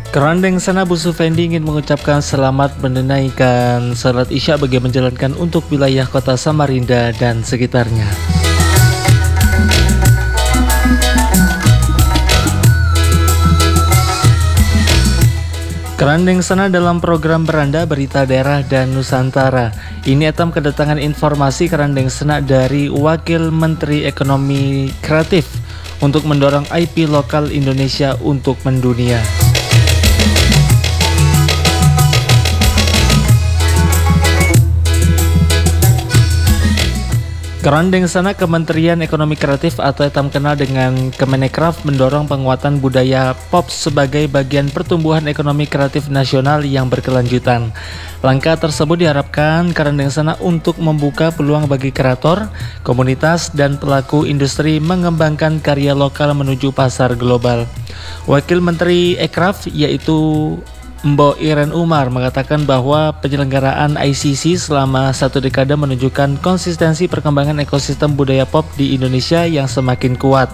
Kerandeng Sana Bu Sufendi ingin mengucapkan selamat menunaikan salat Isya bagi menjalankan untuk wilayah kota Samarinda dan sekitarnya. Kerandeng Sana dalam program Beranda Berita Daerah dan Nusantara. Ini etam kedatangan informasi Kerandeng Sana dari Wakil Menteri Ekonomi Kreatif untuk mendorong IP lokal Indonesia untuk mendunia. Kerandeng Sana Kementerian Ekonomi Kreatif atau etam kenal dengan Kemenekraf mendorong penguatan budaya pop sebagai bagian pertumbuhan ekonomi kreatif nasional yang berkelanjutan. Langkah tersebut diharapkan Kerandeng Sana untuk membuka peluang bagi kreator, komunitas, dan pelaku industri mengembangkan karya lokal menuju pasar global. Wakil Menteri Ekraf yaitu Mbok Iren Umar mengatakan bahwa penyelenggaraan ICC selama 1 dekade menunjukkan konsistensi perkembangan ekosistem budaya pop di Indonesia yang semakin kuat.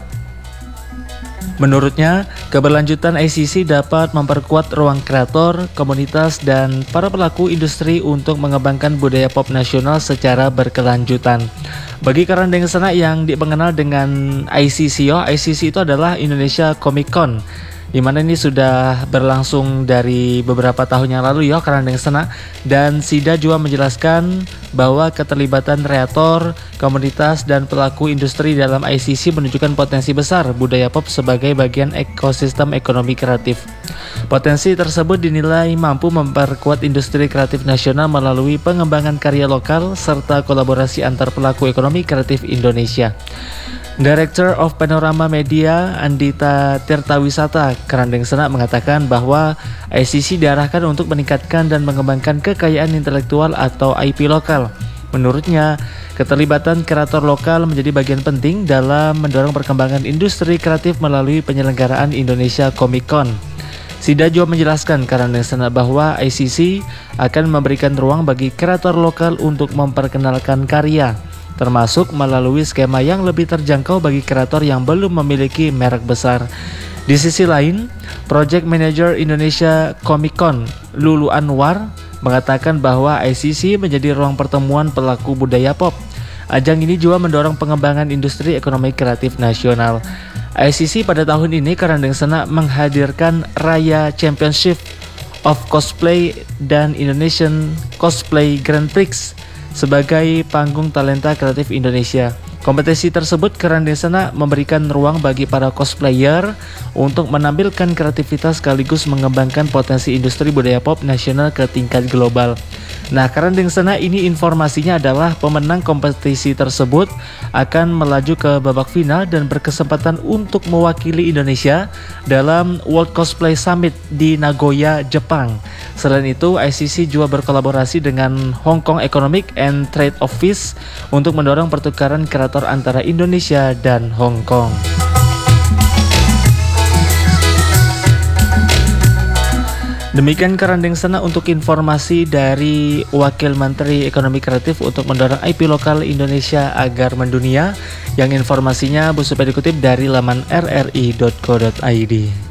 Menurutnya, keberlanjutan ICC dapat memperkuat ruang kreator, komunitas, dan para pelaku industri untuk mengembangkan budaya pop nasional secara berkelanjutan. Bagi Kerandeng Sana yang dikenal dengan ICC, ICC itu adalah Indonesia Comic Con, di mana ini sudah berlangsung dari beberapa tahun yang lalu Kerandeng Sana, dan Sida juga menjelaskan bahwa keterlibatan kreator, komunitas, dan pelaku industri dalam ICC menunjukkan potensi besar budaya pop sebagai bagian ekosistem ekonomi kreatif. Potensi tersebut dinilai mampu memperkuat industri kreatif nasional melalui pengembangan karya lokal serta kolaborasi antar pelaku ekonomi kreatif Indonesia. Director of Panorama Media Andita Tirtawisata Kerandeng Sana mengatakan bahwa ICC diarahkan untuk meningkatkan dan mengembangkan kekayaan intelektual atau IP lokal. Menurutnya, keterlibatan kreator lokal menjadi bagian penting dalam mendorong perkembangan industri kreatif melalui penyelenggaraan Indonesia Comic Con. Sida juga menjelaskan Kerandeng Sana bahwa ICC akan memberikan ruang bagi kreator lokal untuk memperkenalkan karya, termasuk melalui skema yang lebih terjangkau bagi kreator yang belum memiliki merek besar. Di sisi lain, Project Manager Indonesia Comic Con, Lulu Anwar, mengatakan bahwa ICC menjadi ruang pertemuan pelaku budaya pop. Ajang ini juga mendorong pengembangan industri ekonomi kreatif nasional. ICC pada tahun ini Kerandeng Sana menghadirkan Raya Championship of Cosplay dan Indonesian Cosplay Grand Prix sebagai panggung talenta kreatif Indonesia. Kompetisi tersebut Kerandeng Sana memberikan ruang bagi para cosplayer untuk menampilkan kreativitas sekaligus mengembangkan potensi industri budaya pop nasional ke tingkat global. Nah, Kerandeng Sana ini informasinya adalah pemenang kompetisi tersebut akan melaju ke babak final dan berkesempatan untuk mewakili Indonesia dalam World Cosplay Summit di Nagoya, Jepang. Selain itu, ICC juga berkolaborasi dengan Hong Kong Economic and Trade Office untuk mendorong pertukaran kreator antara Indonesia dan Hong Kong. Demikian Kerandeng Sana untuk informasi dari Wakil Menteri Ekonomi Kreatif untuk mendorong IP lokal Indonesia agar mendunia, yang informasinya Bu Supaya dikutip dari laman rri.co.id.